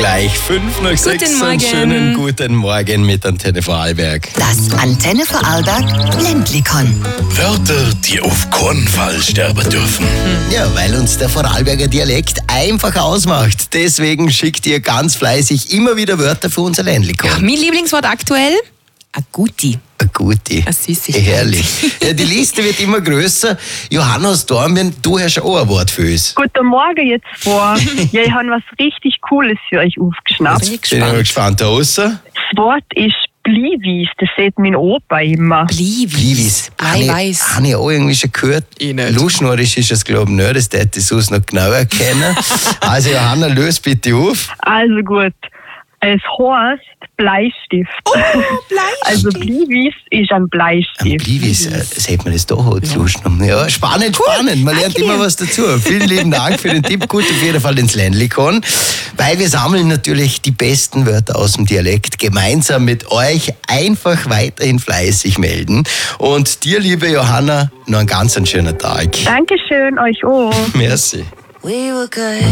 gleich 5:06. Guten Morgen. Schönen guten Morgen mit Antenne Vorarlberg. Das Antenne Vorarlberg Ländlikon. Wörter, die auf keinen Fall sterben dürfen. Ja, weil uns der Vorarlberger Dialekt einfach ausmacht. Deswegen schickt ihr ganz fleißig immer wieder Wörter für unser Ländlikon. Mein Lieblingswort aktuell? A Guti. Eine gute. Eine Süßigkeit. Herrlich. Ja, die Liste wird immer größer. Johanna aus Dornbirn, du hast auch ein Wort für uns. Guten Morgen jetzt vor. Ja, ich habe was richtig Cooles für euch aufgeschnappt. Bin ich Bin ich mal gespannt. gespannt. Da aussen. Das Wort ist Blivis. Das sieht mein Opa immer. Blivis. Bleiweiß. Habe ich auch irgendwie schon gehört. Ich nicht. Luschnorisch ist es, glaube ich, nicht. Das hätte ich sonst noch genauer erkennen. Also Johanna, löse bitte auf. Also gut. Es heißt Bleistift. Oh, Bleistift. Also Blivis ist ein Am Bleistift. Blivis, hätte man das doch auch zu Luschen. Ja, spannend. Man lernt immer was dazu. Vielen lieben Dank für den Tipp. Gut, auf jeden Fall ins Ländlikon. Weil wir sammeln natürlich die besten Wörter aus dem Dialekt gemeinsam mit euch. Einfach weiterhin fleißig melden. Und dir, liebe Johanna, noch einen ganz schönen Tag. Dankeschön, euch auch. Merci. We were good.